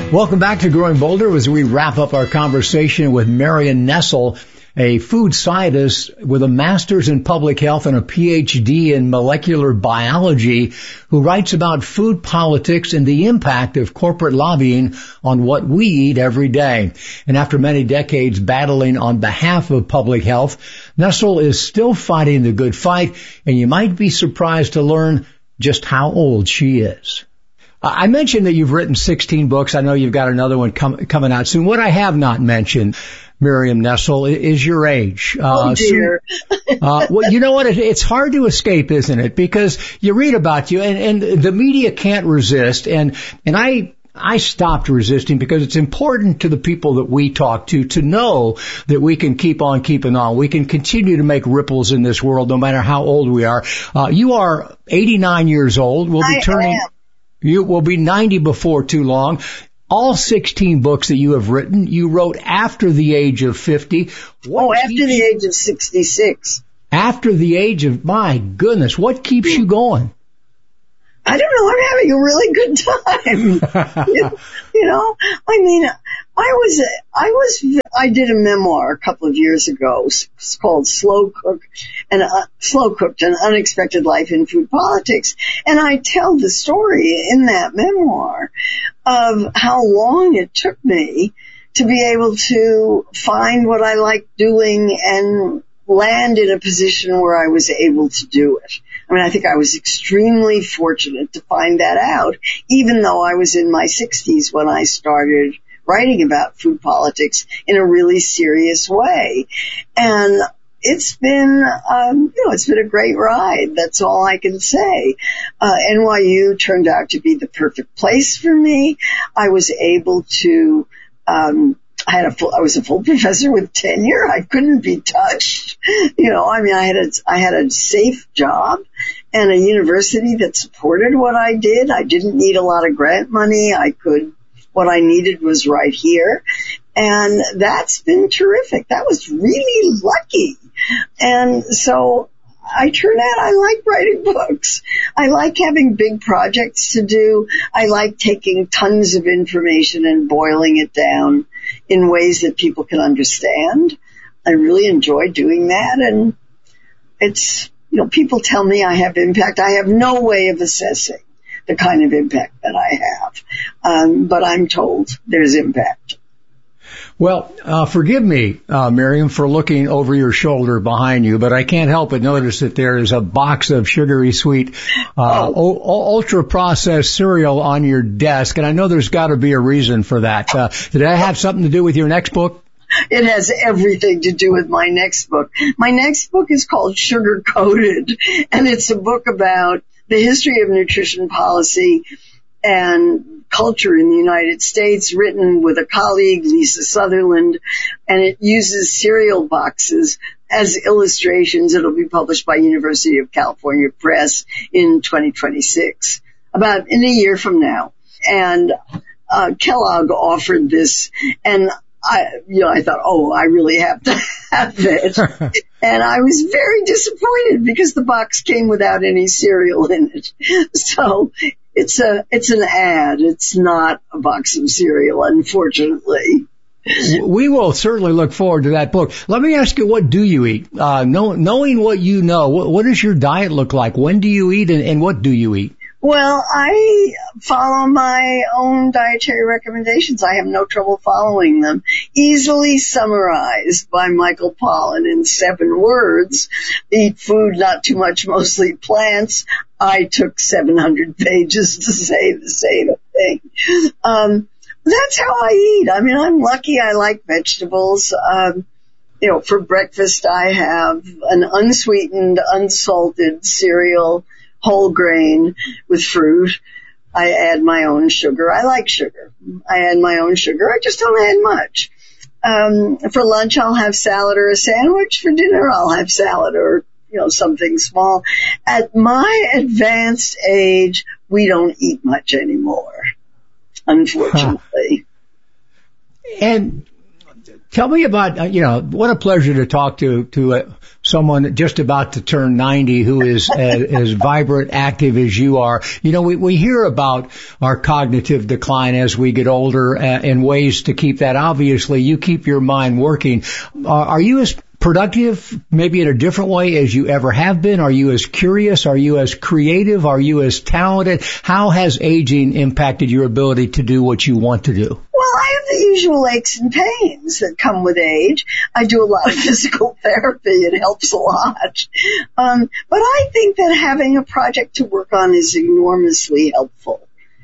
Welcome back to Growing Bolder as we wrap up our conversation with Marion Nestle, a food scientist with a master's in public health and a PhD in molecular biology, who writes about food politics and the impact of corporate lobbying on what we eat every day. And after many decades battling on behalf of public health, Nestle is still fighting the good fight, and you might be surprised to learn just how old she is. I mentioned that you've written 16 books. I know you've got another one coming out soon. What I have not mentioned, Miriam Nestle, is your age. Oh, dear. Well, you know what? It's hard to escape, isn't it? Because you read about you, and the media can't resist. And I stopped resisting because it's important to the people that we talk to know that we can keep on keeping on. We can continue to make ripples in this world no matter how old we are. You are 89 years old. You will be 90 before too long. All 16 books that you have written, you wrote after the age of 50. After the age of 66. After the age of, my goodness, what keeps you going? I don't know. I'm having a really good time. I did a memoir a couple of years ago. It's called Slow Cooked, an Unexpected Life in Food Politics. And I tell the story in that memoir of how long it took me to be able to find what I liked doing and land in a position where I was able to do it. I mean, I think I was extremely fortunate to find that out, even though I was in my 60s when I started writing about food politics in a really serious way. And it's been, it's been a great ride. That's all I can say. NYU turned out to be the perfect place for me. I was able to, I was a full professor with tenure. I couldn't be touched. I had a safe job and a university that supported what I did. I didn't need a lot of grant money. What I needed was right here. And that's been terrific. That was really lucky. And so I like writing books. I like having big projects to do. I like taking tons of information and boiling it down in ways that people can understand. I really enjoy doing that. And it's, people tell me I have impact. I have no way of assessing the kind of impact that I have. But I'm told there's impact. Well, forgive me, Miriam, for looking over your shoulder behind you, but I can't help but notice that there is a box of sugary sweet, ultra-processed cereal on your desk, and I know there's got to be a reason for that. Did that have something to do with your next book? It has everything to do with my next book. My next book is called Sugar Coated, and it's a book about the history of nutrition policy and culture in the United States, written with a colleague, Lisa Sutherland, and it uses cereal boxes as illustrations. It'll be published by University of California Press in 2026, about in a year from now. And Kellogg offered this, and I thought, I really have to have it. And I was very disappointed because the box came without any cereal in it. So it's an ad. It's not a box of cereal, unfortunately. We will certainly look forward to that book. Let me ask you, what do you eat? Knowing what you know, what does your diet look like? When do you eat and what do you eat? Well, I follow my own dietary recommendations. I have no trouble following them. Easily summarized by Michael Pollan in 7 words. Eat food, not too much, mostly plants. I took 700 pages to say the same thing. That's how I eat. I mean, I'm lucky. I like vegetables. For breakfast, I have an unsweetened, unsalted cereal, whole grain with fruit. I add my own sugar. I like sugar. I add my own sugar. I just don't add much. For lunch, I'll have salad or a sandwich. For dinner, I'll have salad or, something small. At my advanced age, we don't eat much anymore, unfortunately. And Tell me about, what a pleasure to talk to someone just about to turn 90 who is as vibrant, active as you are. We hear about our cognitive decline as we get older and ways to keep that. Obviously, you keep your mind working. Are you as productive, maybe in a different way, as you ever have been? Are you as curious? Are you as creative? Are you as talented? How has aging impacted your ability to do what you want to do? Well, I have the usual aches and pains that come with age. I do a lot of physical therapy. It helps a lot. But I think that having a project to work on is enormously helpful.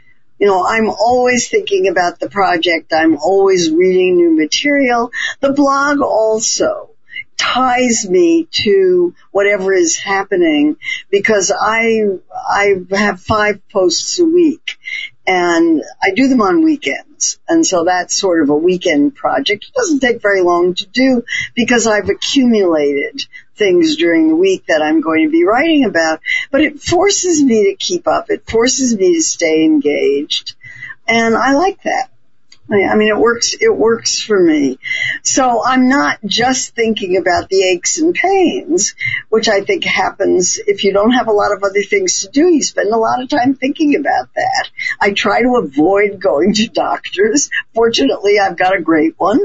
I'm always thinking about the project. I'm always reading new material. The blog also ties me to whatever is happening because I have 5 posts a week and I do them on weekends. And so that's sort of a weekend project. It doesn't take very long to do because I've accumulated things during the week that I'm going to be writing about, but it forces me to keep up. It forces me to stay engaged. And I like that. I mean, it works for me. So I'm not just thinking about the aches and pains, which I think happens if you don't have a lot of other things to do. You spend a lot of time thinking about that. I try to avoid going to doctors. Fortunately, I've got a great one,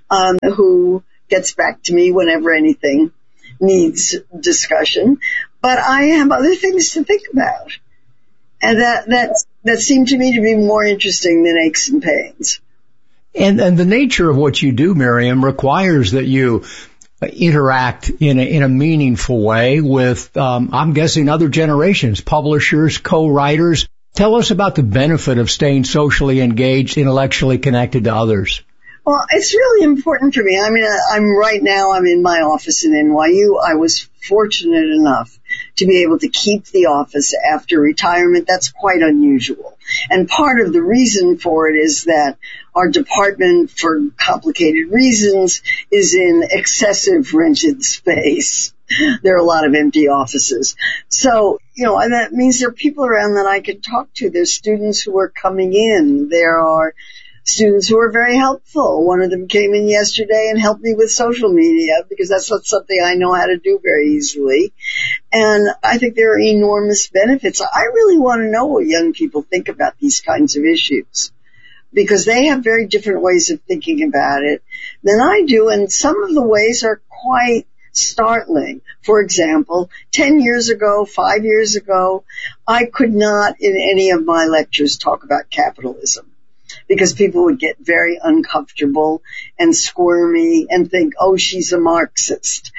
who gets back to me whenever anything needs discussion. But I have other things to think about. And that seemed to me to be more interesting than aches and pains. And the nature of what you do, Miriam, requires that you interact in a meaningful way with, I'm guessing, other generations, publishers, co-writers. Tell us about the benefit of staying socially engaged, intellectually connected to others. Well, it's really important for me. I mean, I'm in my office in NYU. I was fortunate enough to be able to keep the office after retirement. That's quite unusual. And part of the reason for it is that our department, for complicated reasons, is in excessive rented space. There are a lot of empty offices. So, and that means there are people around that I can talk to. There's students who are coming in. There are students who are very helpful. One of them came in yesterday and helped me with social media because that's not something I know how to do very easily. And I think there are enormous benefits. I really want to know what young people think about these kinds of issues because they have very different ways of thinking about it than I do. And some of the ways are quite startling. For example, 10 years ago, 5 years ago, I could not in any of my lectures talk about capitalism, because people would get very uncomfortable and squirmy and think, oh, she's a Marxist.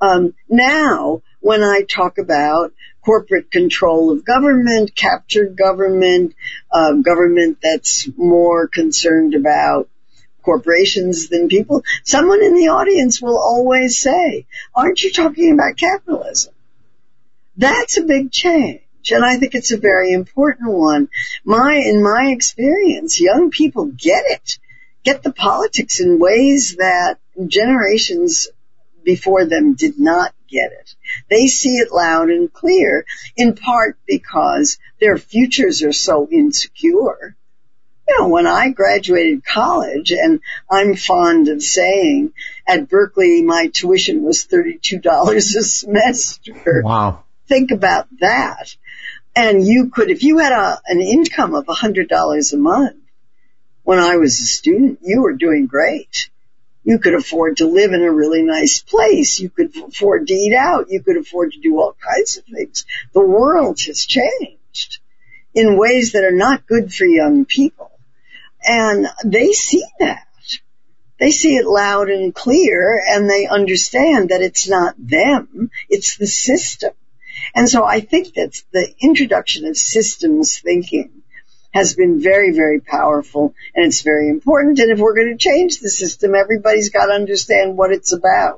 Now, when I talk about corporate control of government, captured government, government that's more concerned about corporations than people, someone in the audience will always say, aren't you talking about capitalism? That's a big change. And I think it's a very important one. In my experience, young people get the politics in ways that generations before them did not get it. They see it loud and clear, in part because their futures are so insecure. When I graduated college, and I'm fond of saying at Berkeley, my tuition was $32 a semester. Wow. Think about that. And you could, if you had an income of $100 a month, when I was a student, you were doing great. You could afford to live in a really nice place. You could afford to eat out. You could afford to do all kinds of things. The world has changed in ways that are not good for young people. And they see that. They see it loud and clear, and they understand that it's not them, it's the system. And so I think that the introduction of systems thinking has been very, very powerful, and it's very important. And if we're going to change the system, everybody's got to understand what it's about.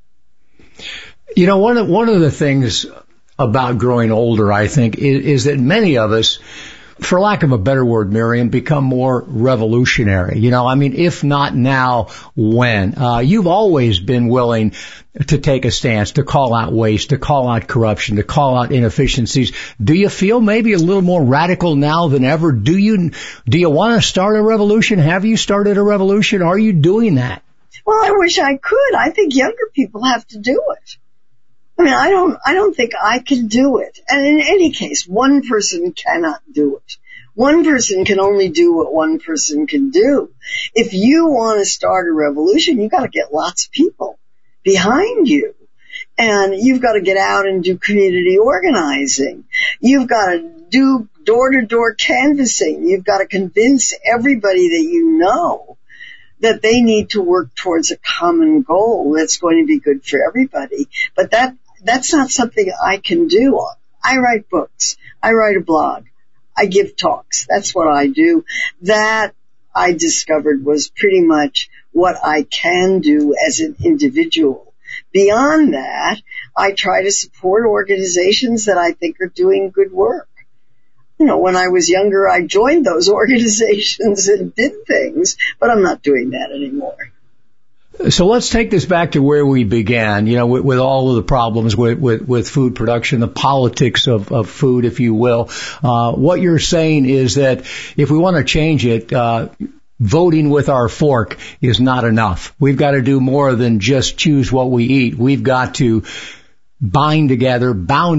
One of the things about growing older, I think, is that many of us, for lack of a better word, Miriam, become more revolutionary. If not now, when? You've always been willing to take a stance, to call out waste, to call out corruption, to call out inefficiencies. Do you feel maybe a little more radical now than ever? Do you want to start a revolution? Have you started a revolution? Are you doing that? Well, I wish I could. I think younger people have to do it. I mean, I don't think I can do it. And in any case, one person cannot do it. One person can only do what one person can do. If you want to start a revolution, you've got to get lots of people behind you. And you've got to get out and do community organizing. You've got to do door-to-door canvassing. You've got to convince everybody that you know that they need to work towards a common goal that's going to be good for everybody. But that's not something I can do. I write books. I write a blog. I give talks. That's what I do. That I discovered was pretty much what I can do as an individual. Beyond that, I try to support organizations that I think are doing good work. You know, when I was younger, I joined those organizations and did things, but I'm not doing that anymore. So let's take this back to where we began, you know, with all of the problems with food production, the politics of food, if you will. What you're saying is that if we want to change it, voting with our fork is not enough. We've got to do more than just choose what we eat. We've got to bound together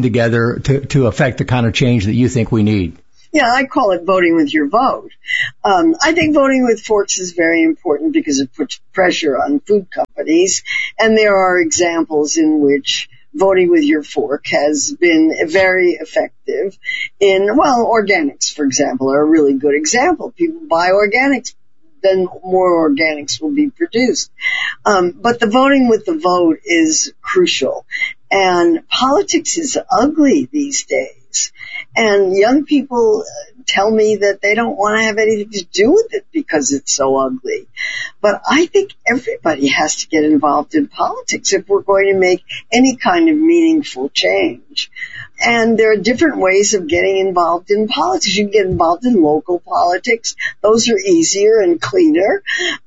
to affect the kind of change that you think we need. Yeah, I call it voting with your vote. I think voting with forks is very important because it puts pressure on food companies, and there are examples in which voting with your fork has been very effective in, well, organics, for example, are a really good example. People buy organics, then more organics will be produced. But the voting with the vote is crucial. And politics is ugly these days. And young people tell me that they don't want to have anything to do with it because it's so ugly. But I think everybody has to get involved in politics if we're going to make any kind of meaningful change. And there are different ways of getting involved in politics. You can get involved in local politics. Those are easier and cleaner.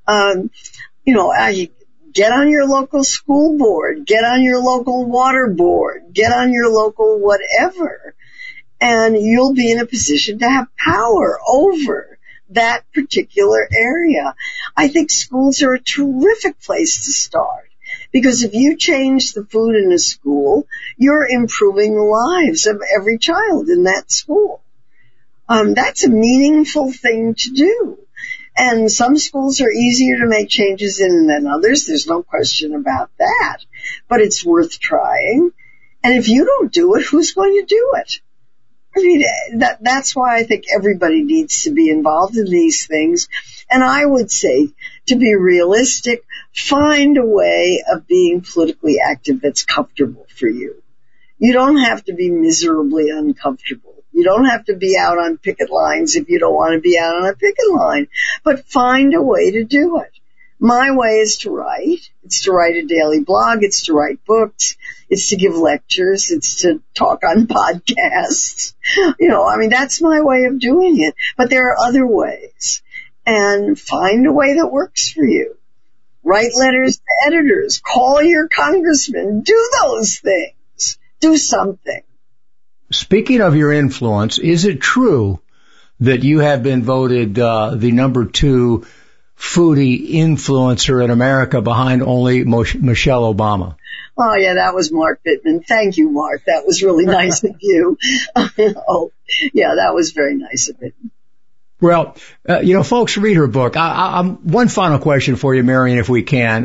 Get on your local school board, get on your local water board, get on your local whatever, and you'll be in a position to have power over that particular area. I think schools are a terrific place to start, because if you change the food in a school, you're improving the lives of every child in that school. That's a meaningful thing to do. And some schools are easier to make changes in than others. There's no question about that. But it's worth trying. And if you don't do it, who's going to do it? I mean, that's why I think everybody needs to be involved in these things. And I would say, to be realistic, find a way of being politically active that's comfortable for you. You don't have to be miserably uncomfortable. You don't have to be out on picket lines if you don't want to be out on a picket line, but find a way to do it. My way is to write. It's to write a daily blog. It's to write books. It's to give lectures. It's to talk on podcasts. That's my way of doing it. But there are other ways. And find a way that works for you. Write letters to editors. Call your congressman. Do those things. Do something. Speaking of your influence, is it true that you have been voted the number 2 foodie influencer in America behind only Michelle Obama? Oh, yeah, that was Mark Bittman. Thank you, Mark. That was really nice of you. Oh, yeah, that was very nice of him. Well, folks, read her book. One final question for you, Marion, if we can.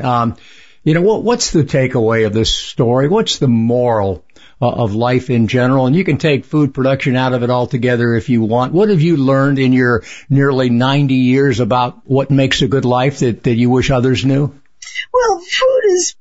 What's the takeaway of this story? What's the moral of life in general? And you can take food production out of it altogether if you want. What have you learned in your nearly 90 years about what makes a good life that you wish others knew? Well, food is,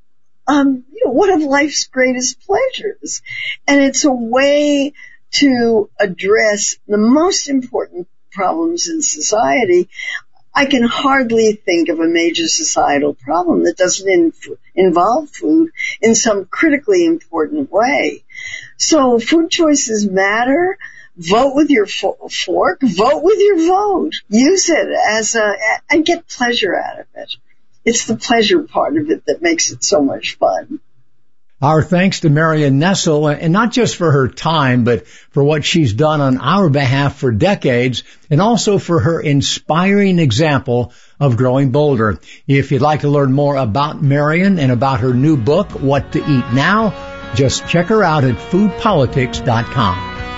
one of life's greatest pleasures. And it's a way to address the most important problems in society. I can hardly think of a major societal problem that doesn't involve food in some critically important way. So food choices matter. Vote with your fork. Vote with your vote. Use it and get pleasure out of it. It's the pleasure part of it that makes it so much fun. Our thanks to Marion Nestle, and not just for her time, but for what she's done on our behalf for decades, and also for her inspiring example of growing bolder. If you'd like to learn more about Marion and about her new book, What to Eat Now, just check her out at foodpolitics.com.